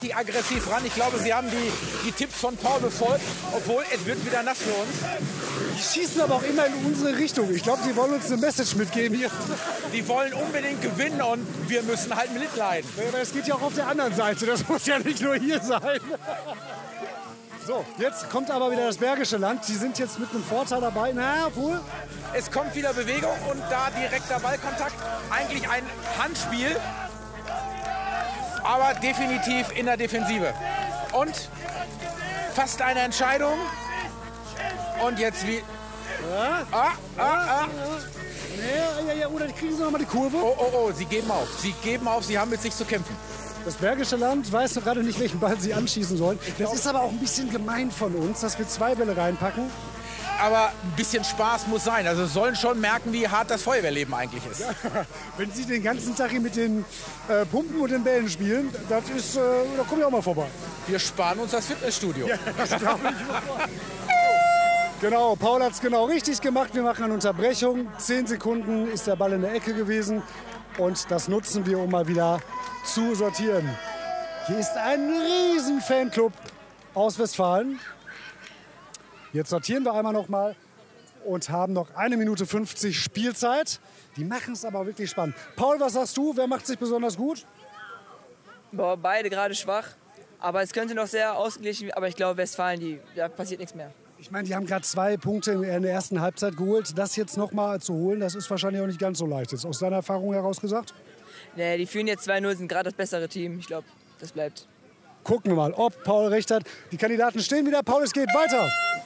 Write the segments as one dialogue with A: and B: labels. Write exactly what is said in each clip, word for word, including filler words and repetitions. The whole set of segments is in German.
A: Die aggressiv ran. Ich glaube, sie haben die, die Tipps von Paul befolgt, obwohl es wird wieder nass für uns.
B: Die schießen aber auch immer in unsere Richtung. Ich glaube, sie wollen uns eine Message mitgeben hier.
A: Die wollen unbedingt gewinnen und wir müssen halt mitleiden.
B: Aber es geht ja auch auf der anderen Seite. Das muss ja nicht nur hier sein. So, jetzt kommt aber wieder das Bergische Land. Die sind jetzt mit einem Vorteil dabei. Na, obwohl.
A: Es kommt wieder Bewegung und da direkter Ballkontakt. Eigentlich ein Handspiel. Aber definitiv in der Defensive. Und fast eine Entscheidung. Und jetzt wie...
B: Ja.
A: Ah, ah, ah.
B: Ja, ja, ja, oder kriegen sie noch mal die Kurve?
A: Oh, oh, oh, sie geben auf. Sie geben auf, sie haben mit sich zu kämpfen.
B: Das Bergische Land weiß doch gerade nicht, welchen Ball sie anschießen sollen. Das ist aber auch ein bisschen gemein von uns, dass wir zwei Bälle reinpacken.
A: Aber ein bisschen Spaß muss sein. Also sollen schon merken, wie hart das Feuerwehrleben eigentlich ist.
B: Ja, wenn sie den ganzen Tag hier mit den äh, Pumpen und den Bällen spielen, das ist, äh, da komme ich auch mal vorbei.
A: Wir sparen uns das Fitnessstudio.
B: Ja, das glaube ich. Genau, Paul hat es genau richtig gemacht. Wir machen eine Unterbrechung. Zehn Sekunden ist der Ball in der Ecke gewesen. Und das nutzen wir, um mal wieder zu sortieren. Hier ist ein riesen Fanclub aus Westfalen. Jetzt sortieren wir einmal noch mal und haben noch eine Minute fünfzig Spielzeit. Die machen es aber wirklich spannend. Paul, was sagst du? Wer macht sich besonders gut?
C: Boah, beide gerade schwach. Aber es könnte noch sehr ausgeglichen. Aber ich glaube, Westfalen, die, da passiert nichts mehr.
B: Ich meine, die haben gerade zwei Punkte in der ersten Halbzeit geholt. Das jetzt noch mal zu holen, das ist wahrscheinlich auch nicht ganz so leicht. Ist aus deiner Erfahrung heraus gesagt?
C: Nee, die führen jetzt zwei null, sind gerade das bessere Team. Ich glaube, das bleibt.
B: Gucken wir mal, ob Paul recht hat. Die Kandidaten stehen wieder. Paul, es geht weiter.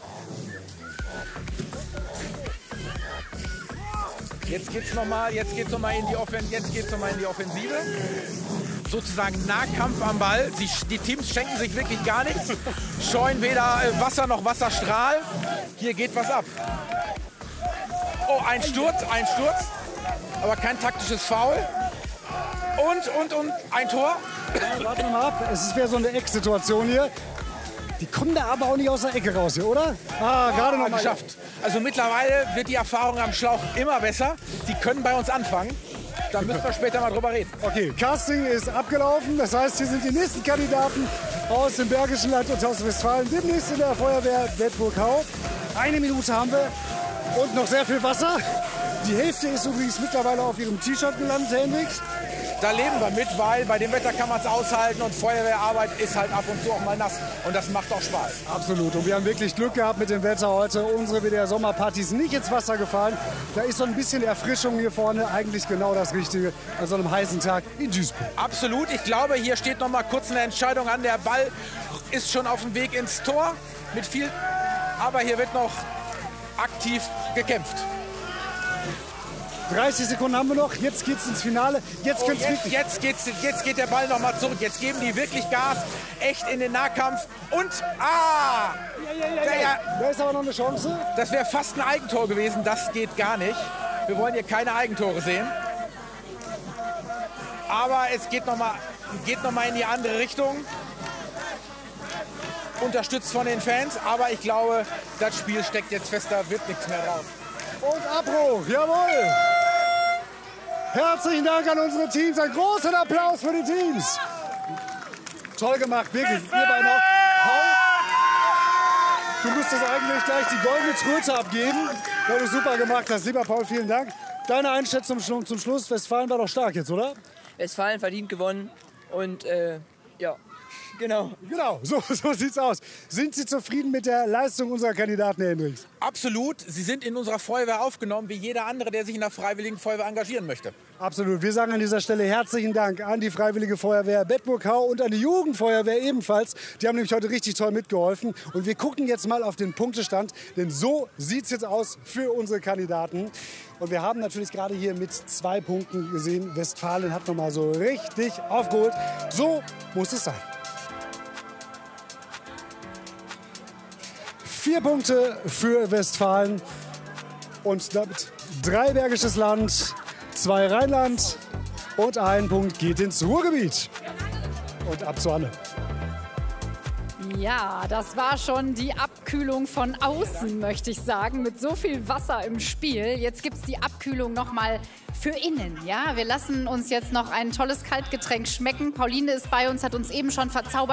A: Jetzt geht's noch mal, jetzt geht's noch mal in die Offen, jetzt geht's noch mal in die Offensive. Sozusagen Nahkampf am Ball. Die, die Teams schenken sich wirklich gar nichts. Scheuen weder Wasser noch Wasserstrahl. Hier geht was ab. Oh, ein Sturz, ein Sturz. Aber kein taktisches Foul. Und, und, und ein Tor.
B: Ja, warten wir mal ab. Es ist wieder so eine Ecksituation hier. Die kommen da aber auch nicht aus der Ecke raus hier, oder? Ah, gerade noch mal
A: geschafft. Also mittlerweile wird die Erfahrung am Schlauch immer besser. Die können bei uns anfangen. Da müssen wir später mal drüber reden.
B: Okay, Casting ist abgelaufen. Das heißt, hier sind die nächsten Kandidaten aus dem Bergischen Land und aus Westfalen. Demnächst in der Feuerwehr Bedburg-Hau. Eine Minute haben wir und noch sehr viel Wasser. Die Hälfte ist übrigens mittlerweile auf ihrem T-Shirt gelandet, Hendrix.
A: Da leben wir mit, weil bei dem Wetter kann man es aushalten und Feuerwehrarbeit ist halt ab und zu auch mal nass. Und das macht auch Spaß.
B: Absolut. Und wir haben wirklich Glück gehabt mit dem Wetter heute. Unsere W D R-Sommerparty ist nicht ins Wasser gefallen. Da ist so ein bisschen Erfrischung hier vorne eigentlich genau das Richtige an so einem heißen Tag in Duisburg.
A: Absolut. Ich glaube, hier steht noch mal kurz eine Entscheidung an. Der Ball ist schon auf dem Weg ins Tor mit viel. Aber hier wird noch aktiv gekämpft.
B: dreißig Sekunden haben wir noch. Jetzt geht's ins Finale. Jetzt,
A: oh,
B: jetzt,
A: jetzt, jetzt, geht's, jetzt geht der Ball noch mal zurück. Jetzt geben die wirklich Gas. Echt in den Nahkampf. Und, ah!
B: Ja, ja, ja, ja. ja. Da ist aber noch eine Chance.
A: Das wäre fast ein Eigentor gewesen. Das geht gar nicht. Wir wollen hier keine Eigentore sehen. Aber es geht noch mal, geht noch mal in die andere Richtung. Unterstützt von den Fans. Aber ich glaube, das Spiel steckt jetzt fest. Da wird nichts mehr drauf.
B: Und Abbruch, jawohl! Herzlichen Dank an unsere Teams, einen großen Applaus für die Teams! Toll gemacht, wirklich. Ihr beiden auch. Paul, du müsstest eigentlich gleich die goldene Tröte abgeben, weil du super gemacht hast. Lieber Paul, vielen Dank. Deine Einschätzung zum Schluss, Westfalen war doch stark jetzt, oder?
C: Westfalen verdient gewonnen und äh, ja. Genau.
B: Genau, so, so sieht's aus. Sind Sie zufrieden mit der Leistung unserer Kandidaten, Herr Hendrix?
A: Absolut. Sie sind in unserer Feuerwehr aufgenommen, wie jeder andere, der sich in der Freiwilligen Feuerwehr engagieren möchte.
B: Absolut. Wir sagen an dieser Stelle herzlichen Dank an die Freiwillige Feuerwehr Bedburg-Hau und an die Jugendfeuerwehr ebenfalls. Die haben nämlich heute richtig toll mitgeholfen. Und wir gucken jetzt mal auf den Punktestand, denn so sieht's jetzt aus für unsere Kandidaten. Und wir haben natürlich gerade hier mit zwei Punkten gesehen, Westfalen hat noch mal so richtig aufgeholt. So muss es sein. Vier Punkte für Westfalen und damit drei Bergisches Land, zwei Rheinland und ein Punkt geht ins Ruhrgebiet. Und ab zu Anne.
D: Ja, das war schon die Abkühlung von außen, möchte ich sagen, mit so viel Wasser im Spiel. Jetzt gibt es die Abkühlung noch mal für innen. Ja, wir lassen uns jetzt noch ein tolles Kaltgetränk schmecken. Pauline ist bei uns, hat uns eben schon verzaubert.